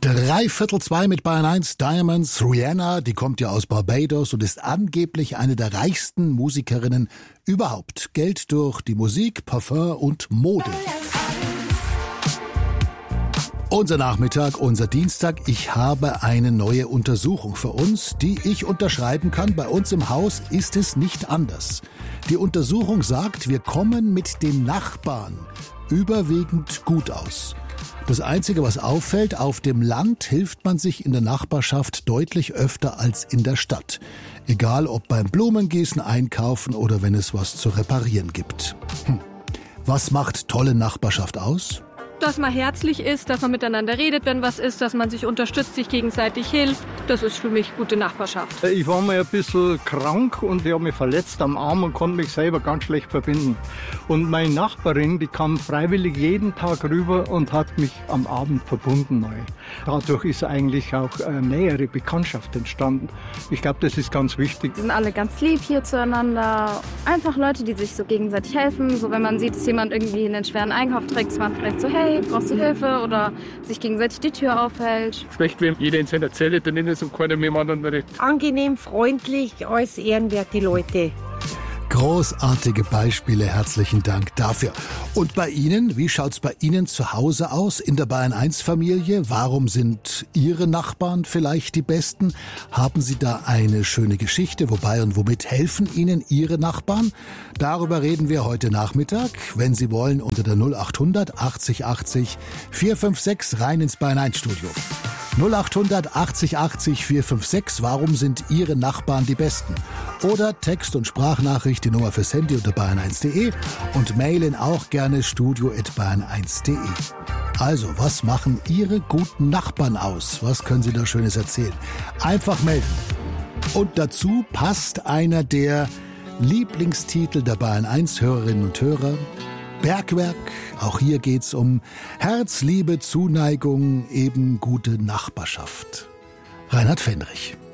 3:15 mit Bayern 1 Diamonds. Rihanna, die kommt ja aus Barbados und ist angeblich eine der reichsten Musikerinnen überhaupt. Geld durch die Musik, Parfum und Mode. Unser Nachmittag, unser Dienstag. Ich habe eine neue Untersuchung für uns, die ich unterschreiben kann. Bei uns im Haus ist es nicht anders. Die Untersuchung sagt, wir kommen mit den Nachbarn überwiegend gut aus. Das Einzige, was auffällt, auf dem Land hilft man sich in der Nachbarschaft deutlich öfter als in der Stadt. Egal ob beim Blumengießen, Einkaufen oder wenn es was zu reparieren gibt. Was macht tolle Nachbarschaft aus? Dass man herzlich ist, dass man miteinander redet, wenn was ist, dass man sich unterstützt, sich gegenseitig hilft. Das ist für mich gute Nachbarschaft. Ich war mal ein bisschen krank und ich habe mich verletzt am Arm und konnte mich selber ganz schlecht verbinden. Und meine Nachbarin, die kam freiwillig jeden Tag rüber und hat mich am Abend verbunden neu. Dadurch ist eigentlich auch eine nähere Bekanntschaft entstanden. Ich glaube, das ist ganz wichtig. Wir sind alle ganz lieb hier zueinander. Einfach Leute, die sich so gegenseitig helfen. So wenn man sieht, dass jemand irgendwie einen schweren Einkauf trägt, dass man vielleicht so, hey, brauchst du Hilfe, oder sich gegenseitig die Tür aufhält. Schlecht, wenn jeder in seiner Zelle drin ist und keiner mit dem anderen redet. Angenehm, freundlich, alles ehrenwerte Leute. Großartige Beispiele, herzlichen Dank dafür. Und bei Ihnen, wie schaut's bei Ihnen zu Hause aus, in der Bayern 1 Familie? Warum sind Ihre Nachbarn vielleicht die besten? Haben Sie da eine schöne Geschichte? Wobei und womit helfen Ihnen Ihre Nachbarn? Darüber reden wir heute Nachmittag, wenn Sie wollen, unter der 0800 80 80 456 rein ins Bayern 1 Studio. 0800 80 80 456. Warum sind Ihre Nachbarn die besten? Oder Text- und Sprachnachricht, die Nummer fürs Handy unter bayern1.de und mailen auch gerne studio@bayern1.de. Also, was machen Ihre guten Nachbarn aus? Was können Sie da Schönes erzählen? Einfach melden. Und dazu passt einer der Lieblingstitel der Bayern 1 Hörerinnen und Hörer. Bergwerk, auch hier geht's um Herz, Liebe, Zuneigung, eben gute Nachbarschaft. Reinhard Fendrich.